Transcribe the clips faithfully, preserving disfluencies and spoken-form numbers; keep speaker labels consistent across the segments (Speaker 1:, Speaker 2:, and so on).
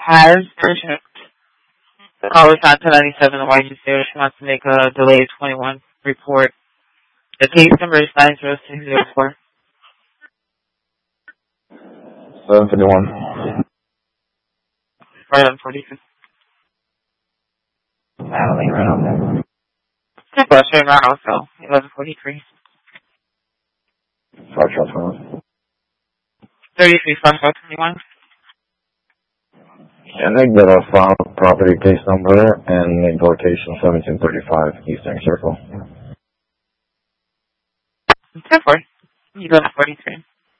Speaker 1: has urgent. The call is on to ninety-seven, the Y G C. She wants to make a delayed twenty-one report. The case number is nine zero six zero four.
Speaker 2: seven fifty-one.
Speaker 1: eleven forty-three.
Speaker 2: Natalie Reynolds.
Speaker 1: Plus, right now, also, eleven forty-three.
Speaker 2: Far Trust
Speaker 1: thirty-three slash twenty-one.
Speaker 2: And they got a file property case number and the location seventeen thirty-five Eastern Circle.
Speaker 1: ten four. eleven forty-three.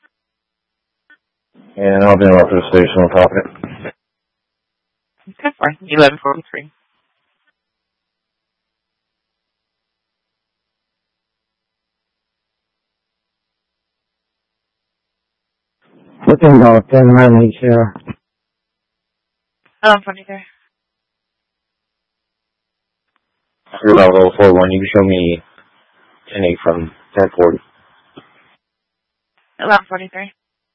Speaker 2: And I'll be in representation of property.
Speaker 1: ten four. eleven forty-three.
Speaker 2: Looking about ten miles here.
Speaker 1: eleven forty-three.
Speaker 2: About oh four one, you can show me ten eight from ten forty.
Speaker 1: eleven forty-three.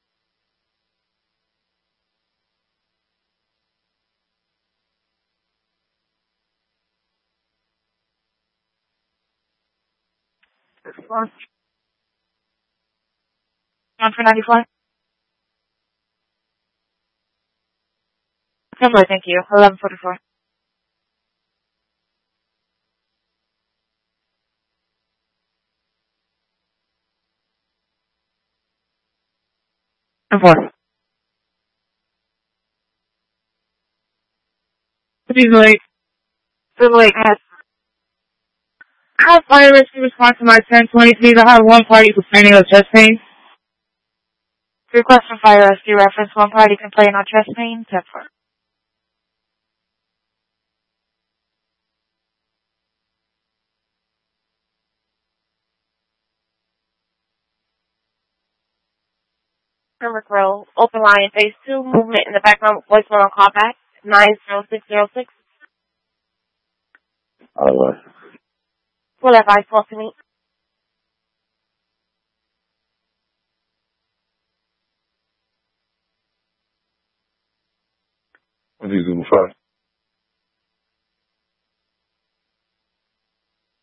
Speaker 1: One for ninety-four. Number, thank you. eleven forty-four. And four. Please wait. Please wait. Yes. I have fire rescue response to my ten twenty. Please, I have one party complaining of chest pain. Request for fire rescue reference. One party complaining on chest pain. ten four. Number row, open line, phase two, movement in the background, voicemail on callback, nine zero six zero six.
Speaker 2: Otherwise.
Speaker 1: What have I supposed to meet?
Speaker 2: What is Google Five?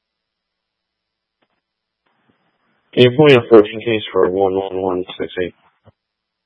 Speaker 2: Can you pull me a fourteen case for one one one six eight?